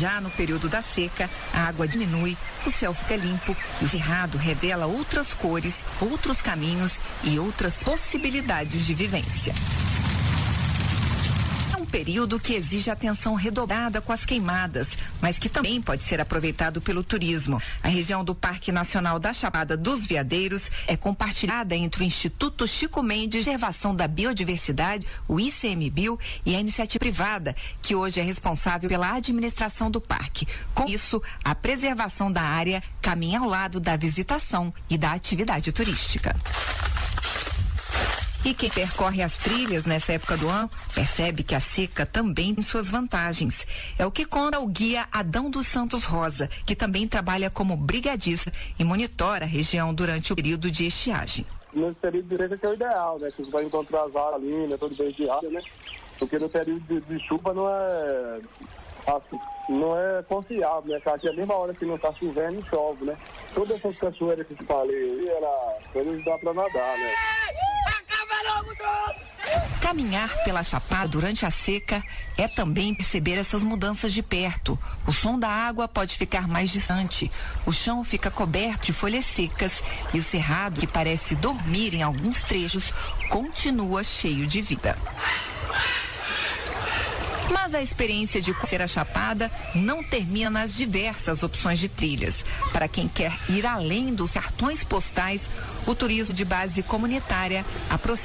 Já no período da seca, a água diminui, o céu fica limpo e o cerrado revela outras cores, outros caminhos e outras possibilidades de vivência. É um período que exige atenção redobrada com as queimadas, mas que também pode ser aproveitado pelo turismo. A região do Parque Nacional da Chapada dos Veadeiros é compartilhada entre o Instituto Chico Mendes de Conservação da Biodiversidade, o ICMBio, e a iniciativa privada, que hoje é responsável pela administração do parque. Com isso, a preservação da área caminha ao lado da visitação e da atividade turística. E quem percorre as trilhas nessa época do ano percebe que a seca também tem suas vantagens. É o que conta o guia Adão dos Santos Rosa, que também trabalha como brigadista e monitora a região durante o período de estiagem. Nesse período de seca que é o ideal, né? Que você vai encontrar as áreas ali, né? Todo bem de área, né? Porque no período de chuva não é confiável, né? Porque a mesma hora que não está chovendo, chove, né? Todas essas cachoeiras que eu te falei, eles dá para nadar, né? Caminhar pela Chapada durante a seca é também perceber essas mudanças de perto. O som da água pode ficar mais distante, o chão fica coberto de folhas secas e o cerrado, que parece dormir em alguns trechos, continua cheio de vida. Mas a experiência de conhecer a Chapada não termina nas diversas opções de trilhas. Para quem quer ir além dos cartões postais, o turismo de base comunitária aproxima